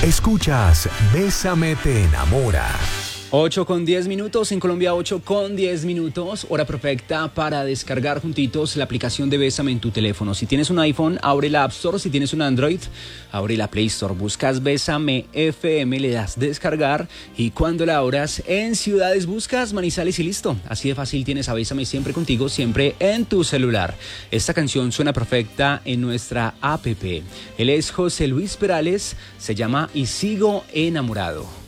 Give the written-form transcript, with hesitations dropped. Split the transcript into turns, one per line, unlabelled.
Escuchas Bésame te enamora.
8:10 en Colombia, 8:10, hora perfecta para descargar juntitos la aplicación de Bésame en tu teléfono. Si tienes un iPhone, abre la App Store. Si tienes un Android, abre la Play Store. Buscas Bésame FM, le das descargar y cuando la abras en ciudades buscas Manizales y listo. Así de fácil tienes a Bésame siempre contigo, siempre en tu celular. Esta canción suena perfecta en nuestra app. Él es José Luis Perales, se llama Y Sigo Enamorado.